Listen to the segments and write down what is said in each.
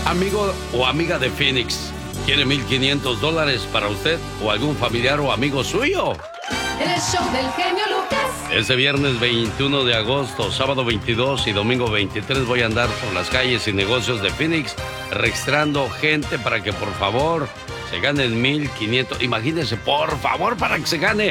Amigo o amiga de Phoenix, ¿quiere $1,500 para usted o algún familiar o amigo suyo? El show del genio Lucas. Este viernes 21 de agosto, sábado 22 y domingo 23 voy a andar por las calles y negocios de Phoenix registrando gente para que por favor se ganen $1,500. Imagínense, por favor, para que se gane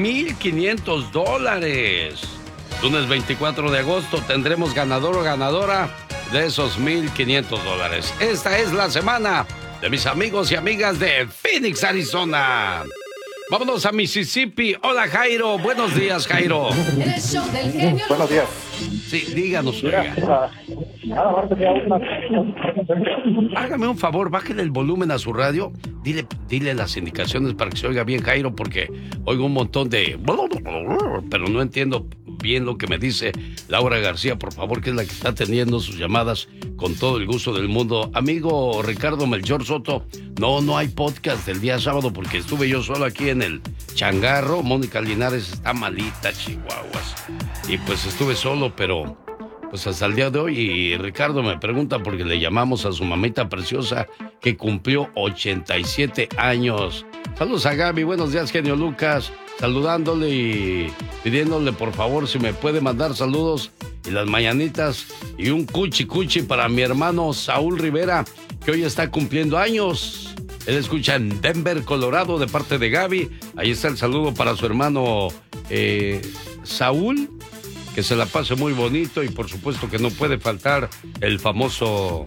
$1,500. Lunes 24 de agosto tendremos ganador o ganadora de esos $1,500. Esta es la semana de mis amigos y amigas de Phoenix, Arizona. Vámonos a Mississippi. Hola, Jairo. Buenos días, Jairo. El show del genio. Buenos días. Sí, díganos, Mira, oiga. nada más tenía una... Hágame un favor, bájale el volumen a su radio. Dile las indicaciones para que se oiga bien, Jairo, porque oigo un montón de... pero no entiendo bien lo que me dice Laura García, por favor, que es la que está atendiendo sus llamadas con todo el gusto del mundo. Amigo Ricardo Melchor Soto, no hay podcast del día sábado porque estuve yo solo aquí en el changarro. Mónica Linares está malita, chihuahuas. Y pues estuve solo, pero pues hasta el día de hoy. Y Ricardo me pregunta porque le llamamos a su mamita preciosa que cumplió 87 años. Saludos a Gaby, buenos días, genio Lucas. Saludándole y pidiéndole por favor si me puede mandar saludos y las mañanitas y un cuchi para mi hermano Saúl Rivera, que hoy está cumpliendo años. Él escucha en Denver, Colorado, de parte de Gaby. Ahí está el saludo para su hermano Saúl, que se la pase muy bonito y por supuesto que no puede faltar el famoso...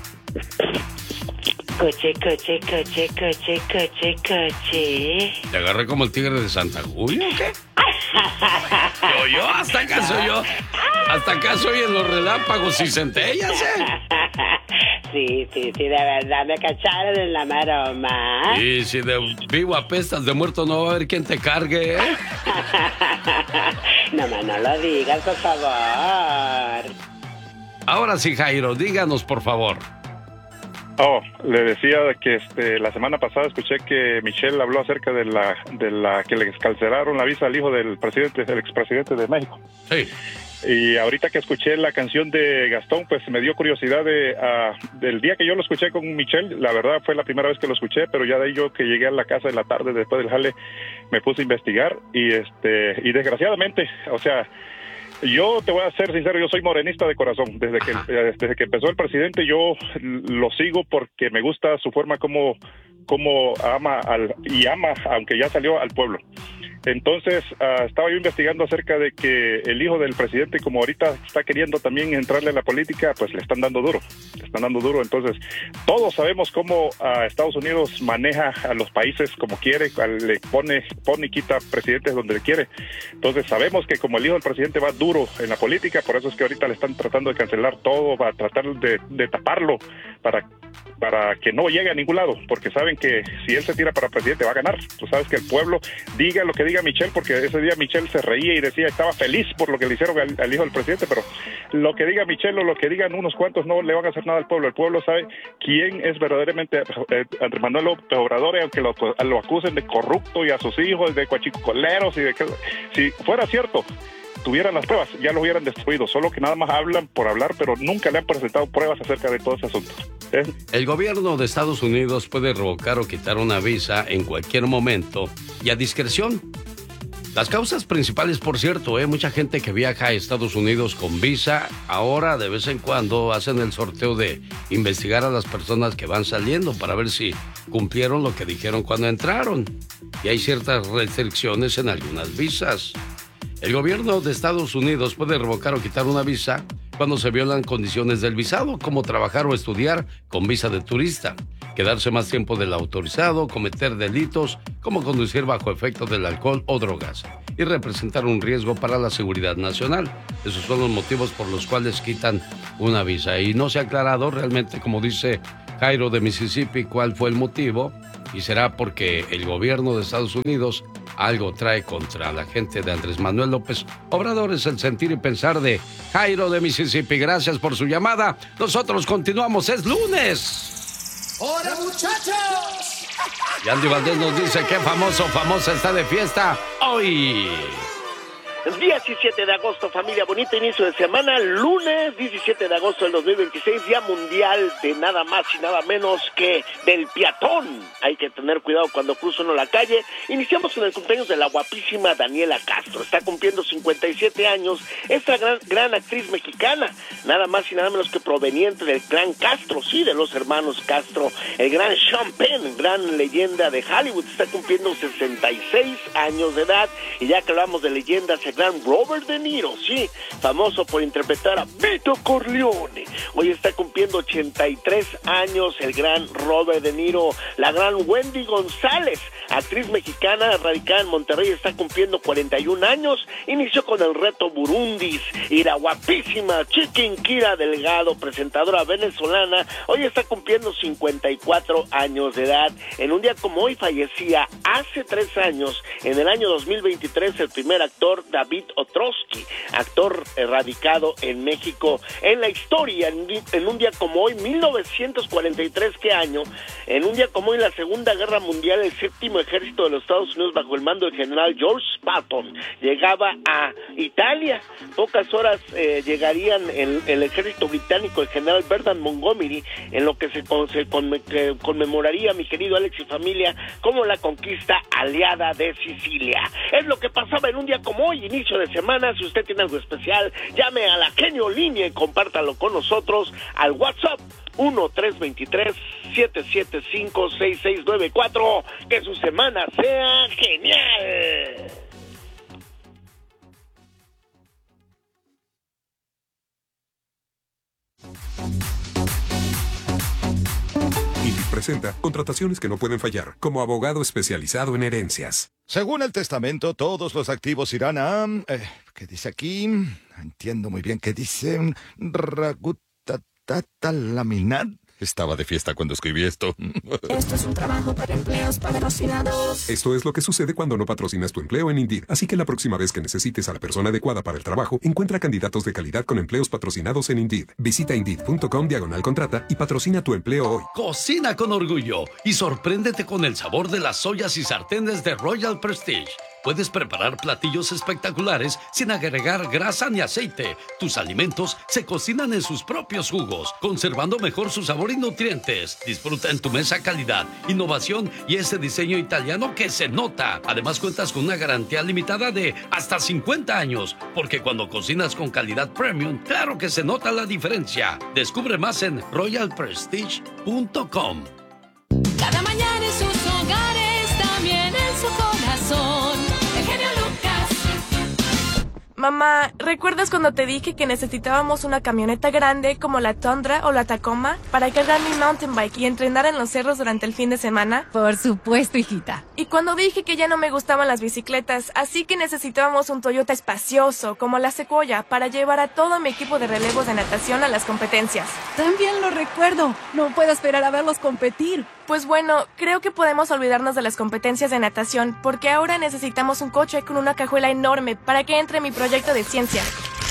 Coche. ¿Te agarré como el tigre de Santa Julia o qué? ¿Yo? ¿Hasta acá soy yo? ¿Hasta acá soy en los relámpagos y centellas, Sí, de verdad me cacharon en la maroma. Y si de vivo apestas, de muerto no va a haber quien te cargue, No lo digas, por favor. Ahora sí, Jairo, díganos, por favor. Le decía que la semana pasada escuché que Michelle habló acerca de la que le excarcelaron la visa al hijo del expresidente de México. Sí. Y ahorita que escuché la canción de Gastón, pues me dio curiosidad del día que yo lo escuché con Michelle. La verdad fue la primera vez que lo escuché, pero ya de ahí yo que llegué a la casa en la tarde después del jale me puse a investigar y desgraciadamente, o sea, yo te voy a ser sincero, yo soy morenista de corazón. Desde que empezó el presidente yo lo sigo porque me gusta su forma como ama aunque ya salió al pueblo. Entonces, estaba yo investigando acerca de que el hijo del presidente, como ahorita está queriendo también entrarle a la política, pues le están dando duro. Entonces, todos sabemos cómo Estados Unidos maneja a los países como quiere, le pone y quita presidentes donde le quiere. Entonces, sabemos que como el hijo del presidente va duro en la política, por eso es que ahorita le están tratando de cancelar todo, va a tratar de taparlo para que no llegue a ningún lado, porque saben que si él se tira para presidente va a ganar. Tú sabes que el pueblo, diga lo que diga Michelle, porque ese día Michelle se reía y decía estaba feliz por lo que le hicieron al hijo del presidente, pero lo que diga Michelle o lo que digan unos cuantos no le van a hacer nada al pueblo. El pueblo sabe quién es verdaderamente Andrés Manuel López Obrador, aunque lo acusen de corrupto y a sus hijos de coachicoleros y de que si fuera cierto tuvieran las pruebas, ya lo hubieran destruido, solo que nada más hablan por hablar, pero nunca le han presentado pruebas acerca de todo ese asunto. El gobierno de Estados Unidos puede revocar o quitar una visa en cualquier momento y a discreción. Las causas principales, por cierto, mucha gente que viaja a Estados Unidos con visa, ahora de vez en cuando hacen el sorteo de investigar a las personas que van saliendo para ver si cumplieron lo que dijeron cuando entraron. Y hay ciertas restricciones en algunas visas. El gobierno de Estados Unidos puede revocar o quitar una visa cuando se violan condiciones del visado, como trabajar o estudiar con visa de turista, quedarse más tiempo del autorizado, cometer delitos como conducir bajo efecto del alcohol o drogas y representar un riesgo para la seguridad nacional. Esos son los motivos por los cuales quitan una visa. Y no se ha aclarado realmente, como dice Jairo de Mississippi, cuál fue el motivo, y será porque el gobierno de Estados Unidos algo trae contra la gente de Andrés Manuel López Obrador. Es el sentir y pensar de Jairo de Mississippi. Gracias por su llamada. Nosotros continuamos, es lunes. ¡Hola, muchachos! Y Andy Valdés nos dice que famosa está de fiesta hoy. 17 de agosto, familia bonita, inicio de semana, lunes 17 de agosto del 2026, día mundial de nada más y nada menos que del peatón. Hay que tener cuidado cuando cruza uno la calle. Iniciamos con el cumpleaños de la guapísima Daniela Castro. Está cumpliendo 57 años, esta gran actriz mexicana, nada más y nada menos que proveniente del clan Castro, sí, de los hermanos Castro. El gran Sean Penn, gran leyenda de Hollywood, está cumpliendo 66 años de edad. Y ya que hablamos de leyendas, el gran Robert De Niro, sí, famoso por interpretar a Vito Corleone. Hoy está cumpliendo 83 años el gran Robert De Niro. La gran Wendy González, actriz mexicana radicada en Monterrey, está cumpliendo 41 años. Inició con el reto Burundis. Y la guapísima Chiquinquira Delgado, presentadora venezolana, hoy está cumpliendo 54 años de edad. En un día como hoy fallecía hace 3 años, en el año 2023, el primer actor David Ostrowski, actor radicado en México. En la historia, en un día como hoy, 1943, ¿qué año? En un día como hoy, la Segunda Guerra Mundial, el 7º Ejército de los Estados Unidos, bajo el mando del general George Patton, llegaba a Italia. Pocas horas llegarían el ejército británico, el general Bernard Montgomery, en lo que se conmemoraría, mi querido Alex y familia, como la conquista aliada de Sicilia. Es lo que pasaba en un día como hoy, inicio de semana. Si usted tiene algo especial, llame a la Genio Línea y compártalo con nosotros al WhatsApp 1-323-775-6694. Que su semana sea genial. INDIT presenta contrataciones que no pueden fallar, como abogado especializado en herencias. Según el testamento, todos los activos irán a... ¿qué dice aquí? No entiendo muy bien qué dice. Ragutatatalaminat. Estaba de fiesta cuando escribí esto. Esto es un trabajo para empleos patrocinados. Esto es lo que sucede cuando no patrocinas tu empleo en Indeed. Así que la próxima vez que necesites a la persona adecuada para el trabajo, encuentra candidatos de calidad con empleos patrocinados en Indeed. Visita Indeed.com/contrata y patrocina tu empleo hoy. Cocina con orgullo y sorpréndete con el sabor de las ollas y sartenes de Royal Prestige. Puedes preparar platillos espectaculares sin agregar grasa ni aceite. Tus alimentos se cocinan en sus propios jugos, conservando mejor su sabor y nutrientes. Disfruta en tu mesa calidad, innovación y ese diseño italiano que se nota. Además, cuentas con una garantía limitada de hasta 50 años, porque cuando cocinas con calidad premium, claro que se nota la diferencia. Descubre más en royalprestige.com. Cada mañana en sus hogares, también en su corazón. El genio Lucas. Mamá, ¿recuerdas cuando te dije que necesitábamos una camioneta grande como la Tundra o la Tacoma para cargar mi mountain bike y entrenar en los cerros durante el fin de semana? Por supuesto, hijita. Y cuando dije que ya no me gustaban las bicicletas, así que necesitábamos un Toyota espacioso como la Sequoia para llevar a todo mi equipo de relevos de natación a las competencias. También lo recuerdo. No puedo esperar a verlos competir. Pues bueno, creo que podemos olvidarnos de las competencias de natación porque ahora necesitamos un coche con una cajuela enorme para que entre mi proyecto de ciencia.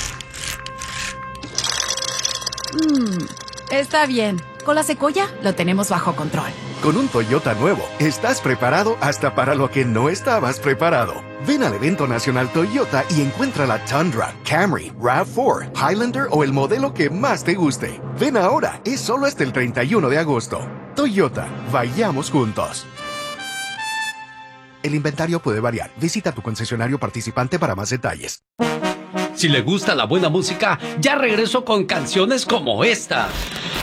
Está bien. Con la Sequoia lo tenemos bajo control. Con un Toyota nuevo, estás preparado hasta para lo que no estabas preparado. Ven al evento nacional Toyota y encuentra la Tundra, Camry, RAV4, Highlander o el modelo que más te guste. Ven ahora, es solo hasta el 31 de agosto. Toyota, vayamos juntos. El inventario puede variar. Visita tu concesionario participante para más detalles. Si le gusta la buena música, ya regreso con canciones como esta.